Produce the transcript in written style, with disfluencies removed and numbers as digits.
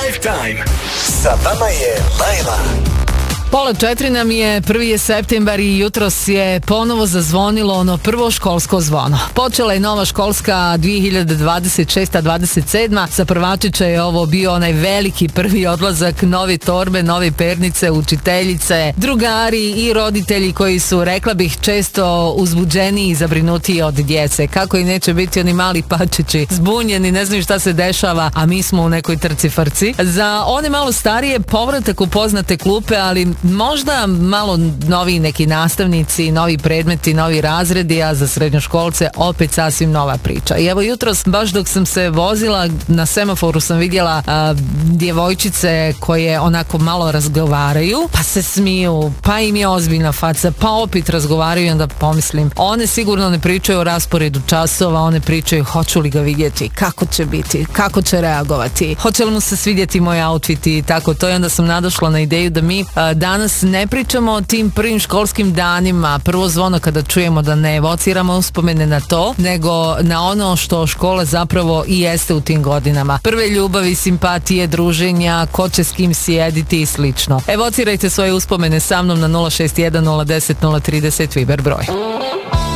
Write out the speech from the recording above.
Drive Time. Sa vama je Lajla. 3:30 nam je, 1. je septembar i jutros je ponovo zazvonilo ono prvo školsko zvono. Počela je nova školska 2026-27. Za prvačića je ovo bio onaj veliki prvi odlazak, nove torbe, nove pernice, učiteljice, drugari i roditelji koji su, rekla bih, često uzbuđeniji i zabrinutiji od djece. Kako i neće biti oni mali pačići, zbunjeni, ne znaju šta se dešava, a mi smo u nekoj trci frci. Za one malo starije, povratak u poznate klupe, ali možda malo novi neki nastavnici, novi predmeti, novi razredi, a za srednjoškolce opet sasvim nova priča. I evo jutros, baš dok sam se vozila, na semaforu sam vidjela djevojčice koje onako malo razgovaraju, pa se smiju, pa im je ozbiljna faca, pa opet razgovaraju i onda pomislim, one sigurno ne pričaju o rasporedu časova, one pričaju hoću li ga vidjeti, kako će biti, kako će reagovati, hoće li mu se svidjeti moj outfit i tako to. I onda sam nadošla na ideju da mi danas ne pričamo o tim prvim školskim danima, prvo zvono kada čujemo, da ne evociramo uspomene na to, nego na ono što škola zapravo i jeste u tim godinama. Prve ljubavi, simpatije, druženja, ko će s kim sjediti i slično. Evocirajte svoje uspomene sa mnom na 061 010 030 Viber broj.